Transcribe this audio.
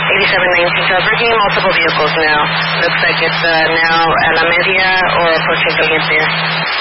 8719. So we're getting multiple vehicles now. Looks like it's now a la media or approaching Caliente.